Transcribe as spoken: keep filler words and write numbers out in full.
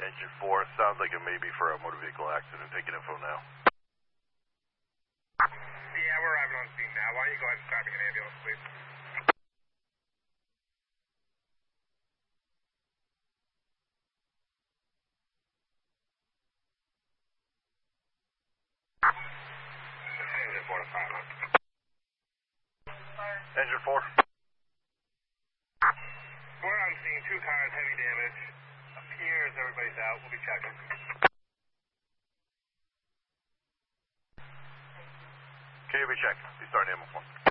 Engine four, sounds like it may be for a motor vehicle accident. Taking info now. Yeah, we're arriving on scene now. Why don't you go ahead and start me an ambulance, please? Engine four to five. Engine four. We're on scene. Two cars, heavy damage. Appears everybody's out. We'll be checking. Can you be checked? He's starting ammo one.